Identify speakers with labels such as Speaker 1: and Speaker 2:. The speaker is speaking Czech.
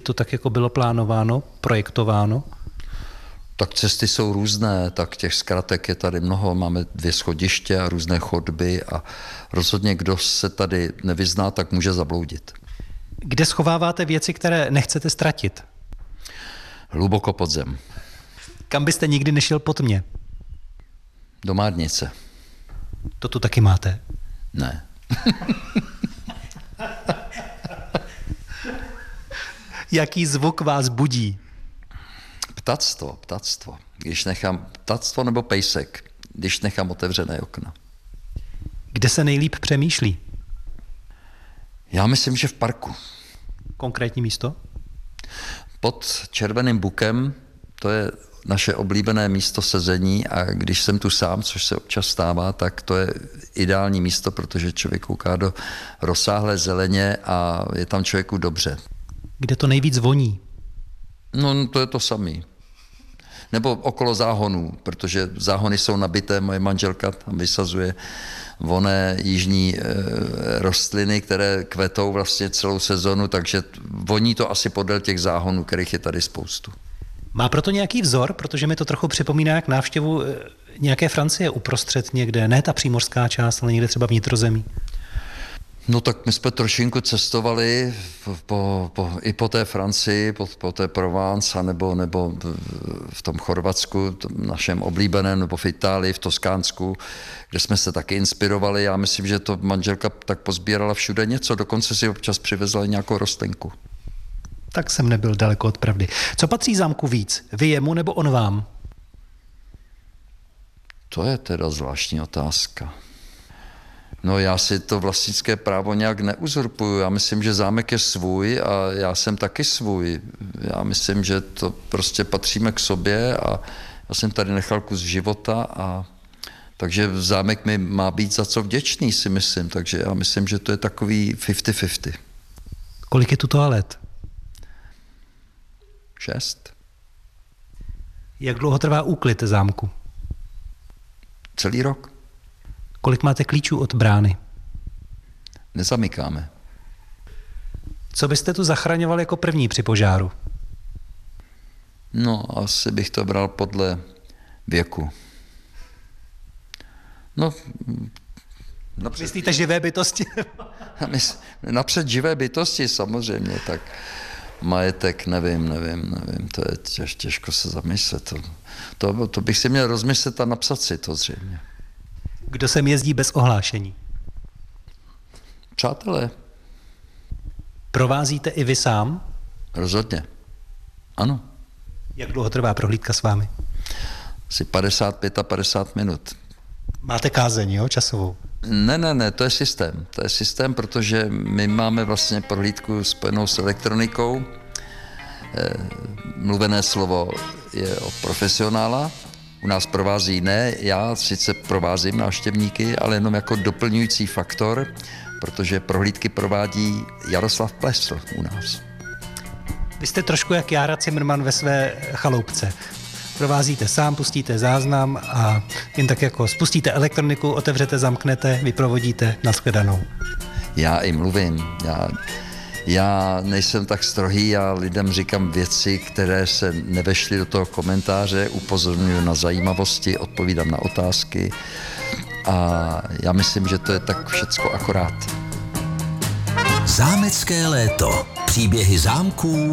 Speaker 1: to tak jako bylo plánováno, projektováno?
Speaker 2: Tak cesty jsou různé, tak těch zkratek je tady mnoho, máme 2 schodiště a různé chodby a rozhodně kdo se tady nevyzná, tak může zabloudit.
Speaker 1: Kde schováváte věci, které nechcete ztratit?
Speaker 2: Hluboko pod zem.
Speaker 1: Kam byste nikdy nešel po tmě?
Speaker 2: Do Márnice.
Speaker 1: To tu taky máte?
Speaker 2: Ne.
Speaker 1: Jaký zvuk vás budí?
Speaker 2: Ptactvo. Když nechám ptactvo nebo pejsek, když nechám otevřené okna.
Speaker 1: Kde se nejlíp přemýšlí?
Speaker 2: Já myslím, že v parku.
Speaker 1: Konkrétní místo?
Speaker 2: Pod Červeným bukem, to je naše oblíbené místo sezení a když jsem tu sám, což se občas stává, tak to je ideální místo, protože člověk kouká do rozsáhlé zeleně a je tam člověku dobře.
Speaker 1: Kde to nejvíc voní?
Speaker 2: No, to je to samý. Nebo okolo záhonů, protože záhony jsou nabité, moje manželka tam vysazuje vonné jižní rostliny, které kvetou vlastně celou sezonu, takže voní to asi podél těch záhonů, kterých je tady spoustu.
Speaker 1: Má proto nějaký vzor, protože mi to trochu připomíná jak návštěvu nějaké Francie uprostřed někde, ne ta přímořská část, ale někde třeba vnitrozemí.
Speaker 2: No tak my jsme trošinku cestovali i po té Francii, po té Provence, nebo v tom Chorvatsku, našem oblíbeném, nebo v Itálii, v Toskánsku, kde jsme se taky inspirovali. Já myslím, že to manželka tak pozbírala všude něco, dokonce si občas přivezla nějakou rostlinku.
Speaker 1: Tak jsem nebyl daleko od pravdy. Co patří zámku víc? Vy jemu nebo on vám?
Speaker 2: To je teda zvláštní otázka. No já si to vlastnické právo nějak neuzurpuju. Já myslím, že zámek je svůj a já jsem taky svůj. Já myslím, že to prostě patříme k sobě a já jsem tady nechal kus života a takže zámek mi má být za co vděčný, si myslím. Takže já myslím, že to je takový 50-50.
Speaker 1: Kolik je tu toalet?
Speaker 2: 6.
Speaker 1: Jak dlouho trvá úklid zámku?
Speaker 2: Celý rok.
Speaker 1: Kolik máte klíčů od brány?
Speaker 2: Nezamykáme.
Speaker 1: Co byste tu zachraňoval jako první při požáru?
Speaker 2: No, asi bych to bral podle věku. No,
Speaker 1: Myslíte živé bytosti?
Speaker 2: Napřed živé bytosti samozřejmě, tak majetek, nevím, to je těžko se zamyslet. To bych si měl rozmyslet a napsat si to zřejmě.
Speaker 1: Kdo sem jezdí bez ohlášení?
Speaker 2: Přátelé.
Speaker 1: Provázíte i vy sám?
Speaker 2: Rozhodně. Ano.
Speaker 1: Jak dlouho trvá prohlídka s vámi?
Speaker 2: Asi 50 minut.
Speaker 1: Máte kázeň, jo, časovou?
Speaker 2: Ne, to je systém. To je systém, protože my máme vlastně prohlídku spojenou s elektronikou. Mluvené slovo je od profesionála. U nás provází ne, já sice provázím návštěvníky, ale jenom jako doplňující faktor, protože prohlídky provádí Jaroslav Plesl u nás.
Speaker 1: Vy jste trošku jak Jára Cimrman ve své chaloupce. Provázíte sám, pustíte záznam a jen tak jako spustíte elektroniku, otevřete, zamknete, vyprovodíte, nashledanou.
Speaker 2: Já i mluvím. Já nejsem tak strohý, já lidem říkám věci, které se nevešly do toho komentáře, upozorňuji na zajímavosti, odpovídám na otázky a já myslím, že to je tak všecko akorát.
Speaker 3: Zámecké léto. Příběhy zámků